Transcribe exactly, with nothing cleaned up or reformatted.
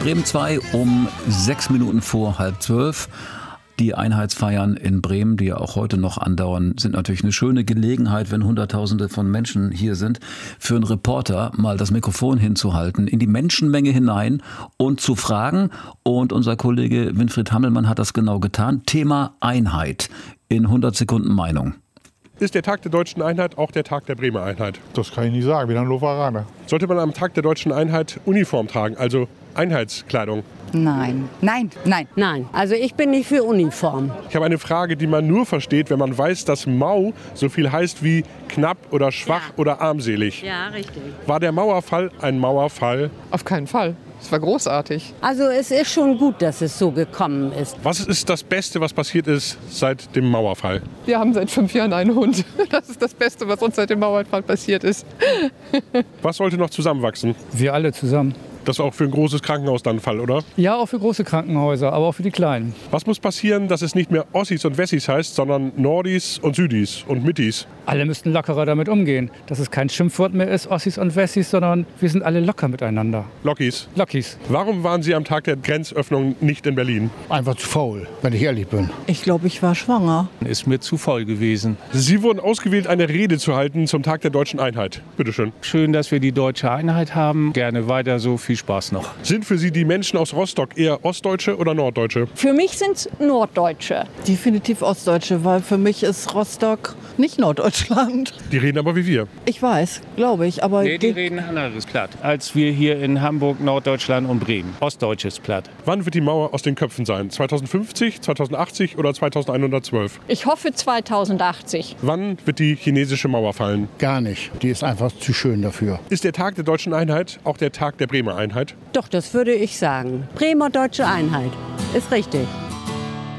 Bremen zwei um sechs Minuten vor halb zwölf. Die Einheitsfeiern in Bremen, die ja auch heute noch andauern, sind natürlich eine schöne Gelegenheit, wenn Hunderttausende von Menschen hier sind, für einen Reporter mal das Mikrofon hinzuhalten, in die Menschenmenge hinein und zu fragen. Und unser Kollege Winfried Hammelmann hat das genau getan. Thema Einheit in hundert Sekunden Meinung. Ist der Tag der Deutschen Einheit auch der Tag der Bremer Einheit? Das kann ich nicht sagen, ich bin ein Hannoveraner. Sollte man am Tag der Deutschen Einheit Uniform tragen, also Einheitskleidung? Nein, nein, nein. Nein, also ich bin nicht für Uniform. Ich habe eine Frage, die man nur versteht, wenn man weiß, dass Mau so viel heißt wie knapp oder schwach Ja. oder armselig. Ja, richtig. War der Mauerfall ein Mauerfall? Auf keinen Fall. Es war großartig. Also es ist schon gut, dass es so gekommen ist. Was ist das Beste, was passiert ist seit dem Mauerfall? Wir haben seit fünf Jahren einen Hund. Das ist das Beste, was uns seit dem Mauerfall passiert ist. Was sollte noch zusammenwachsen? Wir alle zusammen. Das war auch für ein großes Krankenhaus dann ein Fall, oder? Ja, auch für große Krankenhäuser, aber auch für die kleinen. Was muss passieren, dass es nicht mehr Ossis und Wessis heißt, sondern Nordis und Südis und Mittis? Alle müssten lockerer damit umgehen, dass es kein Schimpfwort mehr ist, Ossis und Wessis, sondern wir sind alle locker miteinander. Lokis. Lokis. Warum waren Sie am Tag der Grenzöffnung nicht in Berlin? Einfach zu faul, wenn ich ehrlich bin. Ich glaube, ich war schwanger. Ist mir zu voll gewesen. Sie wurden ausgewählt, eine Rede zu halten zum Tag der Deutschen Einheit. Bitte schön. Schön, dass wir die deutsche Einheit haben. Gerne weiter so. Viel Spaß noch. Sind für Sie die Menschen aus Rostock eher Ostdeutsche oder Norddeutsche? Für mich sind es Norddeutsche. Definitiv Ostdeutsche, weil für mich ist Rostock nicht Norddeutschland. Die reden aber wie wir. Ich weiß, glaube ich, aber... Nee, die reden anderes Platt. Als wir hier in Hamburg, Norddeutschland und Bremen. Ostdeutsches Platt. Wann wird die Mauer aus den Köpfen sein? zweitausendfünfzig, zweitausendachtzig oder zweitausendeinhundertzwölf? Ich hoffe zweitausendachtzig. Wann wird die chinesische Mauer fallen? Gar nicht. Die ist einfach zu schön dafür. Ist der Tag der Deutschen Einheit auch der Tag der Bremer Einheit? Doch, das würde ich sagen. Bremer Deutsche Einheit. Ist richtig.